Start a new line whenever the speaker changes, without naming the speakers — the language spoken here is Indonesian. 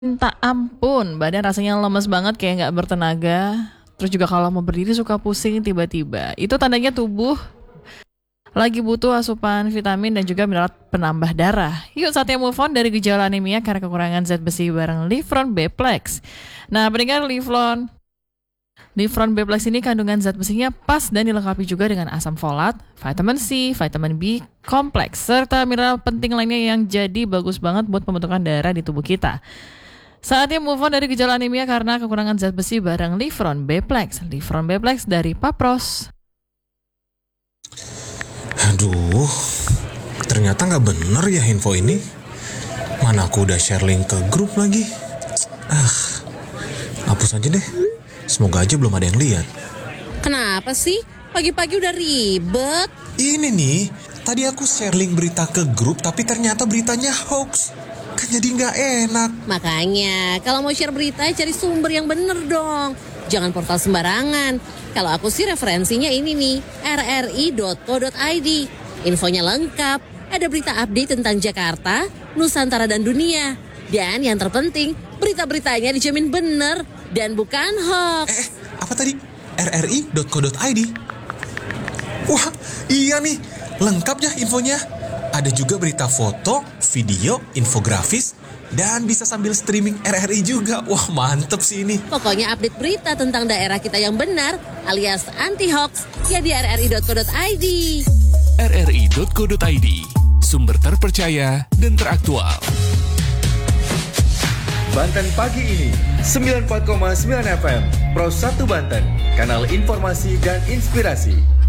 Minta ampun, badan rasanya lemes banget kayak nggak bertenaga. Terus juga kalau mau berdiri suka pusing tiba-tiba. Itu tandanya tubuh lagi butuh asupan vitamin dan juga mineral penambah darah. Yuk saatnya move on dari gejala anemia karena kekurangan zat besi bareng Livron B-Plex. Nah, pendengar Livron B-Plex ini kandungan zat besinya pas dan dilengkapi juga dengan asam folat, vitamin C, vitamin B kompleks, serta mineral penting lainnya yang jadi bagus banget buat pembentukan darah di tubuh kita. Saatnya move on dari gejala anemia karena kekurangan zat besi bareng Livron B-Plex. Livron B-Plex dari Papros.
Aduh, ternyata nggak bener ya info ini. Mana aku udah share link ke grup lagi. Hapus aja deh. Semoga aja belum ada yang lihat.
Kenapa sih? Pagi-pagi udah ribet.
Ini nih, tadi aku share link berita ke grup tapi ternyata beritanya hoax. Kan jadi nggak enak.
Makanya, kalau mau share berita, cari sumber yang bener dong. Jangan portal sembarangan. Kalau aku sih referensinya ini nih, rri.co.id. Infonya lengkap, ada berita update tentang Jakarta, Nusantara dan dunia. Dan yang terpenting, berita-beritanya dijamin bener dan bukan hoax.
Apa tadi? rri.co.id? Wah, iya nih, lengkap ya infonya. Ada juga berita foto, video, infografis, dan bisa sambil streaming RRI juga. Wah, mantep sih ini.
Pokoknya update berita tentang daerah kita yang benar alias anti-hoax ya di rri.co.id.
rri.co.id, sumber terpercaya dan teraktual.
Banten Pagi ini 94,9 FM Pro 1 Banten, kanal informasi dan inspirasi.